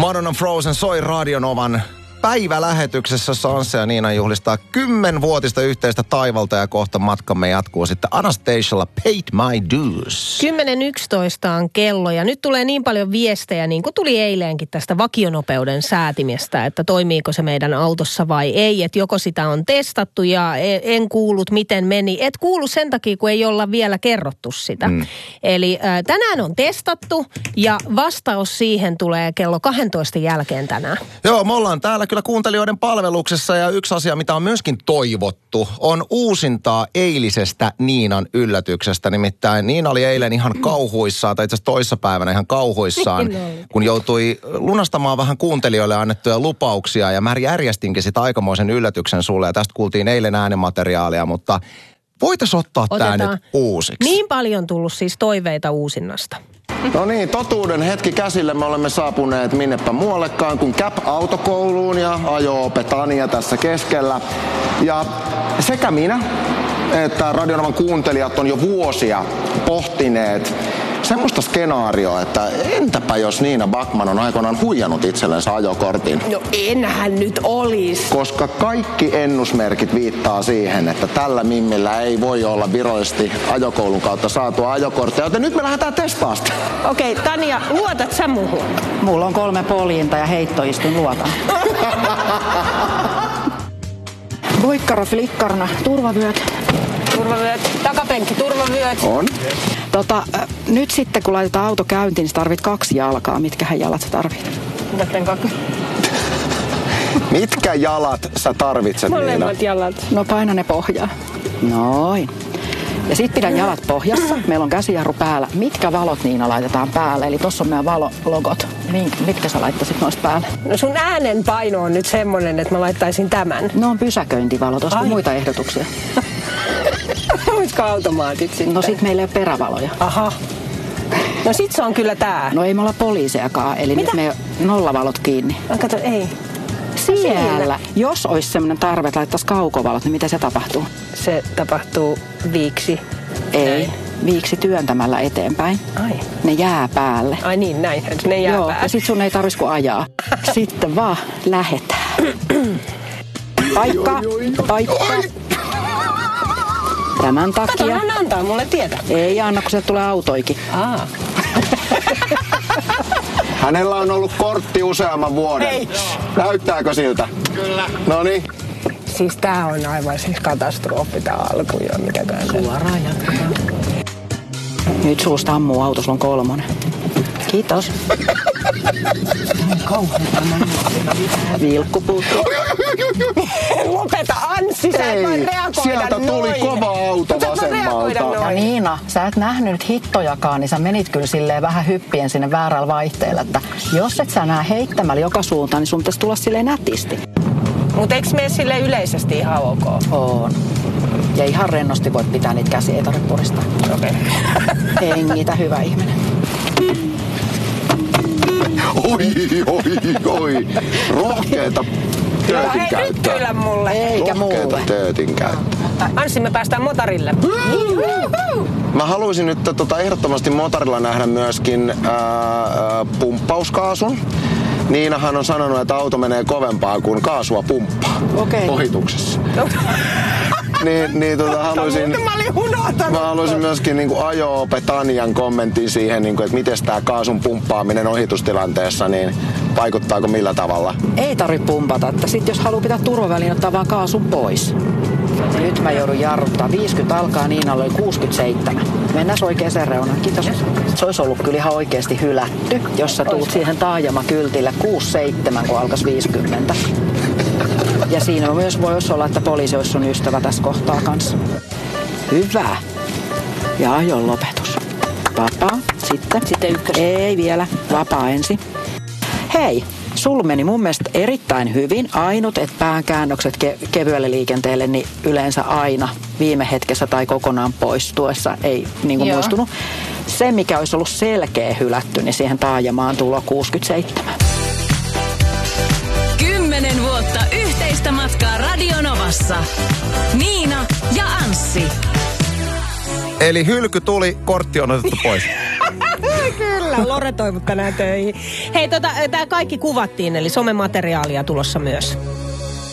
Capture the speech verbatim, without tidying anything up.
Madonna Frozen soi Radionovan päivälähetyksessä. Sanse ja Niina juhlistaa kymmenvuotista yhteistä taivalta ja kohta matkamme jatkuu sitten Anastasialla Paid My Dues. kymmenen yksitoista on kello ja nyt tulee niin paljon viestejä, niin kuin tuli eilenkin tästä vakionopeuden säätimestä, että toimiiko se meidän autossa vai ei. Että joko sitä on testattu ja en kuullut miten meni. Et kuulu sen takia, kun ei olla vielä kerrottu sitä. Mm. Eli äh, tänään on testattu ja vastaus siihen tulee kello kaksitoista jälkeen tänään. Joo, me ollaan täällä kyllä kuuntelijoiden palveluksessa ja yksi asia, mitä on myöskin toivottu, on uusintaa eilisestä Niinan yllätyksestä. Nimittäin Niina oli eilen ihan kauhuissaan, tai itse asiassa toissapäivänä ihan kauhuissaan, kun joutui lunastamaan vähän kuuntelijoille annettuja lupauksia. Ja mä järjestinkin sitä aikamoisen yllätyksen sulle ja tästä kuultiin eilen äänenmateriaalia, mutta voitaisiin ottaa tämä nyt uusiksi. Niin paljon tullut siis toiveita uusinnasta. No niin, totuuden hetki käsille. Me olemme saapuneet minnepä muuallekaan kuin Cap-autokouluun ja ajo-opetania tässä keskellä. Ja sekä minä että Radionovan kuuntelijat on jo vuosia pohtineet semmoista skenaarioa, että entäpä jos Niina Backman on aikoinaan huijannut itsellensä ajokortin? No enhän nyt olisi. Koska kaikki ennusmerkit viittaa siihen, että tällä mimmillä ei voi olla virallisesti ajokoulun kautta saatua ajokorttia, joten nyt me lähdetään testaamaan sitä. Okei, okay, Tanja, luotat sä muuhun? Mulla on kolme poljinta ja heittoistun, luotan. Voikkaro flikkarna, turvavyöt. Turvavyöt, takapenkki, turvavyöt. On. Tota, äh, nyt sitten kun laitetaan auto käyntiin, niin tarvit kaksi jalkaa. Mitkähän jalat sä tarvit? Mitkä jalat sä tarvitset, Niina? Molemmat jalat. No paina ne pohjaa. Noin. Ja sit pidän jalat pohjassa. Meillä on käsijarru päällä. Mitkä valot, Niina, laitetaan päälle? Eli tossa on meidän valologot. Mitkä sä laittaisit noista päälle? No sun äänen paino on nyt semmonen, että mä laittaisin tämän. No on pysäköintivalot. Olisiko muita ehdotuksia? Olisiko automaatit sitten? No sit meillä ei ole perävaloja. Aha. No sit se on kyllä tää. No ei me olla poliisejakaan, eli Mitä? nyt me nollavalot kiinni. No kato, ei. Siellä. Jos olisi semmoinen tarve, että laittaisi kaukovalot, niin mitä se tapahtuu? Se tapahtuu viiksi. Ei. Näin. Viiksi työntämällä eteenpäin. Ai. Ne jää päälle. Ai niin, näin. Ne jää Joo, päälle. ja sit sun ei tarvitsisi kuin ajaa. Sitten vaan lähetään. Paikka, paikka. Tämän takia. Kato, hän antaa mulle tietää. Ei anna, kun se tulee autoikin. Aa. Hänellä on ollut kortti useamman vuoden. Ei. Näyttääkö siltä? Kyllä. Noniin. Siis tää on aivan siis katastrofi tää alku jo, mitäkään. Suoraan jatketaan. Nyt suusta ammuu auto, sulla on kolmonen. Kiitos. Vilkku puuttuu. Lopeta, Anssi, sä et voi reagoida sieltä noin. tuli kova auto Sä et voi reagoida vasemmalta. noin. Ja Niina, sä et nähnyt nyt hittojakaan, niin sä menit kyllä silleen vähän hyppien sinne väärällä vaihteella, että jos et sä näe heittämällä joka suuntaan, niin sun pitäisi tulla silleen nätisti. Mut eiks mene sille yleisesti ihan ok? On. Ja ihan rennosti voit pitää niitä käsiä, ei tarvitse puristaa. Okei. Okay. Hengitä, hyvä ihminen. Oi, oi, oi. Rohkeeta töötin Hei, nyt käyttöä. kyllä mulle. Eikä Rohkeeta muulle. töötin käyttöä. Anssi, me päästään motorille. Mä haluaisin nyt tota, ehdottomasti motorilla nähdä myöskin ää, ää, pumppauskaasun. Niinahan on sanonut, että auto menee kovempaa kuin kaasua pumppaa. Okei. Ohituksessa. niin, niin tota, haluaisin, Mä olin unohtanut. mä haluaisin myöskin niin kuin ajo-opetanian kommentin siihen, niin kuin, että miten tämä kaasun pumppaaminen ohitustilanteessa, niin vaikuttaako millä tavalla? Ei tarvitse pumpata, että sit jos haluaa pitää turvavälin, ottaa vaan kaasun pois. Nyt mä joudun jarruttaa. viisikymmentä alkaa, Niinalla oli kuusikymmentäseitsemän. Mennään oikeaan reunaan. Kiitos. Se olisi ollut kyllä ihan oikeasti hylätty, jos sä tuut siihen taajamakyltille kuusikymmentäseitsemän, kun alkaisi viisikymmentä. Ja siinä myös voisi olla, että poliisi olisi sun ystävä tässä kohtaa kanssa. Hyvä. Ja ajon lopetus. Vapaa. Sitten. Sitten ykkös. Ei vielä. Vapaa ensin. Hei. Sul meni mun mielestä erittäin hyvin. Ainut, että päänkäännökset ke- kevyelle liikenteelle, niin yleensä aina viime hetkessä tai kokonaan poistuessa ei niin kuin muistunut. Se, mikä olisi ollut selkeä hylätty, niin siihen taajamaan tulo kuusikymmentäseitsemän. Kymmenen vuotta yhteistä matkaa Radionovassa. Niina ja Anssi. Eli hylky tuli, kortti on otettu pois. Kyllä. Tää on Lore toivot tänään töihin. Hei, tota, tää kaikki kuvattiin, eli somemateriaalia tulossa myös.